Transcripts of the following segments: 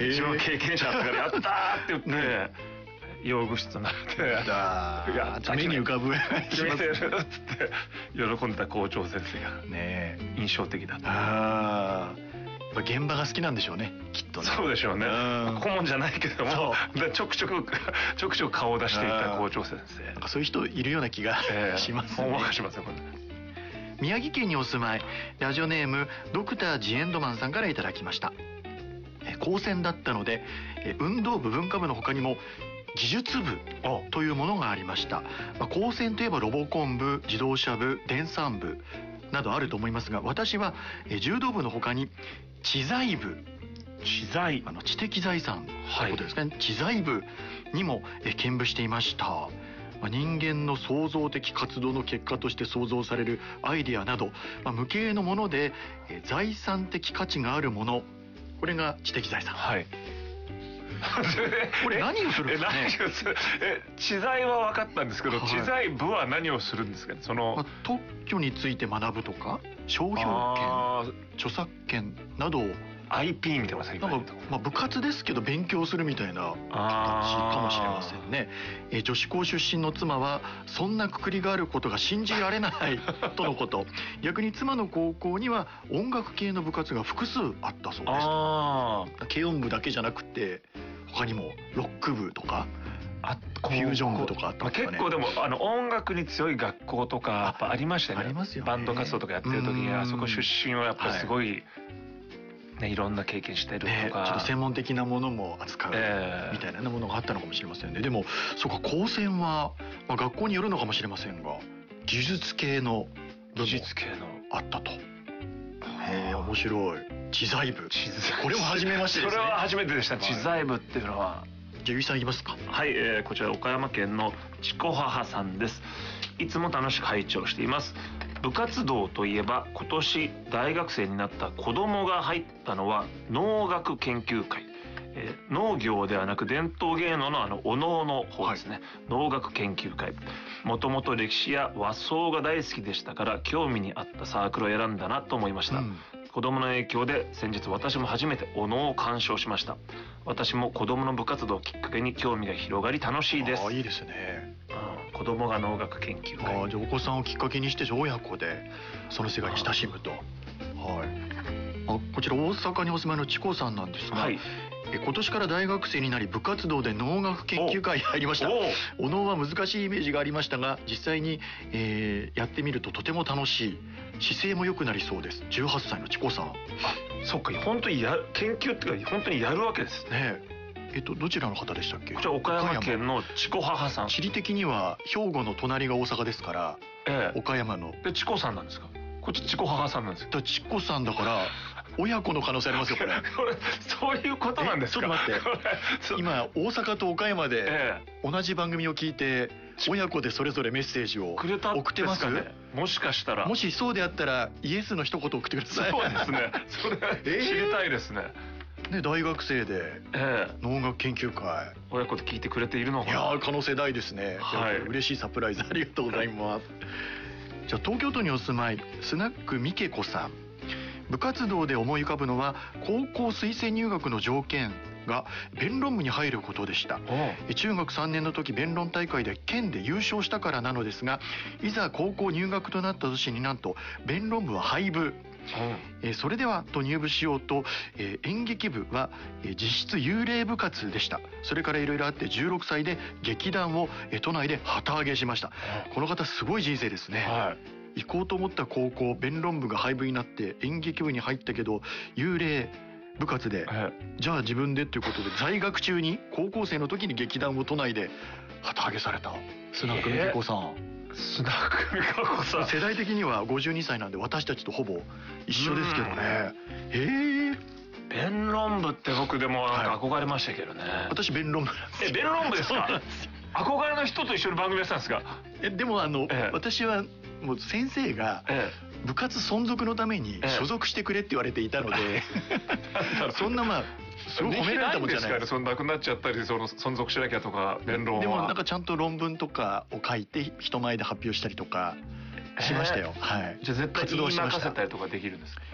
自分経験者だったからやったーって言って用具室になっていや目に浮かぶ決めてるっつって喜んでた校長先生がね印象的だった。 やっぱ現場が好きなんでしょうね、きっとね。 そうでしょうね。顧問じゃないけどもちょくちょく顔を出していた校長先生、 なんかそういう人いるような気がしますね。 ほんわかしますよこれ。 宮城県にお住まいラジオネームドクタージエンドマンさんからいただきました。高専だったので運動部文化部の他にも技術部というものがありました。高専といえばロボコン部、自動車部、電産部などあると思いますが、私は柔道部の他に知財部、知的財産ということですね、知財部にも兼務していました。人間の創造的活動の結果として創造されるアイデアなど、無形のもので財産的価値があるもの、これが知的財産。これ何をするんですかね。 知財は分かったんですけど、知財部は何をするんですかね。その特許について学ぶとか、商標権、著作権などを IP みたいな、 なんか部活ですけど勉強するみたいな形かもしれませんね。女子校出身の妻はそんなくくりがあることが信じられないとのこと。逆に妻の高校には音楽系の部活が複数あったそうです。軽音部だけじゃなくて他にもロック部とかフュージョン部とかあったとかね。 結構でも音楽に強い学校とかやっぱありましたよね。 ありますよね。 バンド活動とかやってる時にあそこ出身はやっぱりすごいいろんな経験してるとか、 ちょっと専門的なものも扱うみたいなものがあったのかもしれませんね。でもそうか、高専は学校によるのかもしれませんが技術系の部もあったと。面白い。知財部、これも初めましてですね。 それは初めてでした。知財部っていうのは。 じゃあゆいさんいきますか。 はい、こちら岡山県のちこ母さんです。いつも楽しく拝聴しています。部活動といえば今年大学生になった子供が入ったのは農学研究会、農業ではなく伝統芸能のお能の方ですね、農学研究会。もともと歴史や和装が大好きでしたから興味に合ったサークルを選んだなと思いました。子供の影響で先日私も初めてお能を鑑賞しました。私も子供の部活動をきっかけに興味が広がり楽しいです。 いいですね。 子供が農学研究会。 じゃあお子さんをきっかけにして親子でその世界に親しむと。こちら大阪にお住まいのチコさんなんですが、今年から大学生になり部活動で農学研究会に入りました。お能は難しいイメージがありましたが実際に、やってみるととても楽しい。姿勢も良くなりそうです。18歳のチコさん。 そっか、本当に研究っていうか本当にやるわけですね。 どちらの方でしたっけ。 こちら岡山県のチコ母さん。 地理的には兵庫の隣が大阪ですから、岡山のでチコさんなんですか。こっちチコ母さんなんですよ。 チコさんだから親子の可能性ありますよこれ。 そういうことなんですか。 ちょっと待って今大阪と岡山で同じ番組を聞いて親子でそれぞれメッセージを送ってますかね。 もしかしたら、 もしそうであったらイエスの一言送ってください。 そうですね。それ知りたいですね。 大学生で農学研究会、 親子で聞いてくれているのかな。 いや可能性大ですね。嬉しいサプライズありがとうございます。じゃあ東京都にお住まいスナックみけこさん。部活動で思い浮かぶのは高校推薦入学の条件が弁論部に入ることでした。中学3年の時弁論大会で県で優勝したからなのですが、いざ高校入学となった年になんと弁論部は廃部。それではと入部しようと、演劇部は実質幽霊部活でした。それからいろいろあって16歳で劇団を都内で旗揚げしました。この方すごい人生ですね。行こうと思った高校弁論部が廃部になって演劇部に入ったけど幽霊部活で、じゃあ自分でということで在学中に高校生の時に劇団を都内で旗揚げされたスナックみけこさん。 スナックみけこさん、 世代的には52歳なんで私たちとほぼ一緒ですけどね。 弁論部って僕でもなんか憧れましたけどね。 私弁論部なんです。 弁論部ですか。憧れの人と一緒に番組やってたんですか。 でも私はもう先生が部活存続のために所属してくれって言われていたので、そんなすごい褒められたもんじゃないですか。 そんななくなっちゃったり存続しなきゃとか弁論は。 でもなんかちゃんと論文とかを書いて人前で発表したりとかしましたよ。 じゃあ絶対言い任せたりとかできるんですか。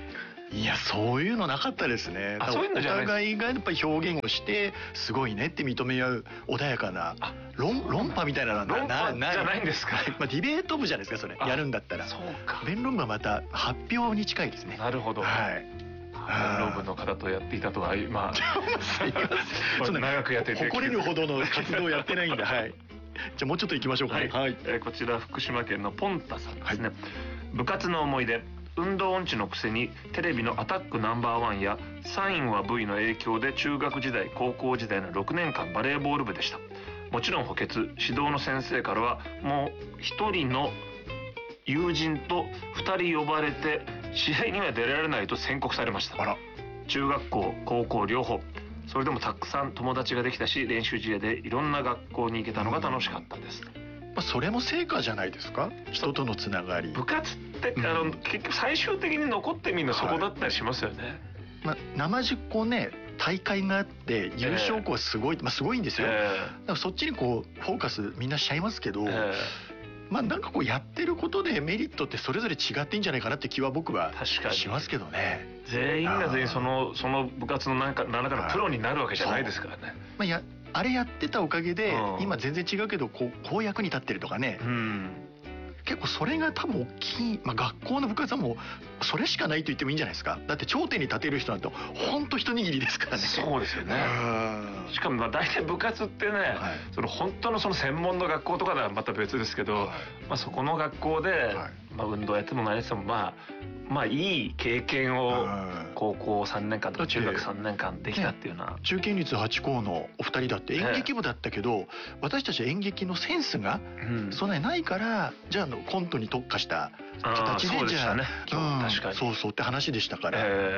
いやそういうのなかったですね。 そういうのじゃないです。 お互いがやっぱり表現をしてすごいねって認め合う穏やかな論破みたいなのは論破じゃないんですか。 まあディベート部じゃないですかそれやるんだったら。 そうか。 弁論部はまた発表に近いですね。 なるほど。 はい。 弁論部の方とやっていたとはまあそんな長くやってて誇れるほどの活動をやってないんで、はい。じゃあもうちょっと行きましょうかね。 はい。こちら福島県のポンタさんですね。部活の思い出。運動音痴のくせにテレビのアタックＮｏ.1やサインは V の影響で中学時代高校時代の6年間バレーボール部でした。もちろん補欠、指導の先生からはもう1人の友人と2人呼ばれて試合には出られないと宣告されました。中学校高校両方。それでもたくさん友達ができたし、練習試合でいろんな学校に行けたのが楽しかったです。 それも成果じゃないですか。人とのつながり。 部活って結局最終的に残ってみるのそこだったりしますよね。 生実行ね、大会があって優勝校はすごい、すごいんですよ。だからそっちにこうフォーカスみんなしちゃいますけど、なんかこうやってることでメリットってそれぞれ違っていいんじゃないかなって気は僕はしますけどね。 全員が全員その部活の何らかのプロになるわけじゃないですからね。 あれやってたおかげで今全然違うけどこう役に立ってるとかね。結構それが多分大きい、学校の部活はもうそれしかないと言ってもいいんじゃないですか。だって頂点に立てる人なんて本当一握りですからね。 そうですよね。しかも大体部活ってね、その本当のその専門の学校とかではまた別ですけど、そこの学校で運動やっても何やってもいい経験を高校3年間とか中学3年間できたっていうのは、 中堅率8校のお二人だって演劇部だったけど、私たちは演劇のセンスがそんなにないから、じゃあコントに特化した形でじゃあそうって話でしたから、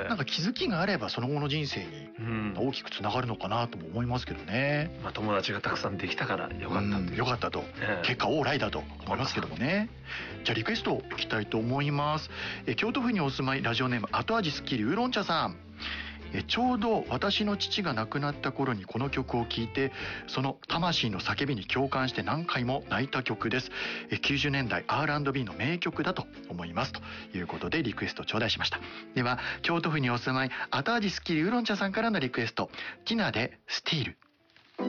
なんか気づきがあればその後の人生に大きくつながるのかなとも思いますけどね。 友達がたくさんできたからよかったと、結果オーライだと思いますけどもね。じゃあリクエストいきたいと思います。京都府にお住まいラジオネーム後味すっきりウーロン茶さん。ちょうど私の父が亡くなった頃にこの曲を聴いて、その魂の叫びに共感して何回も泣いた曲です。90年代 R&B の名曲だと思いますということでリクエスト頂戴しました。では京都府にお住まい後味すっきりウーロン茶さんからのリクエスト、ティナでスティール。